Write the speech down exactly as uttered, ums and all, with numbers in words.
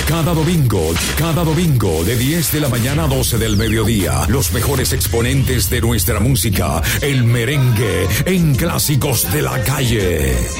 Cada domingo, cada domingo de diez de la mañana a doce del mediodía, los mejores exponentes de nuestra música, el merengue, en Clásicos de la Calle.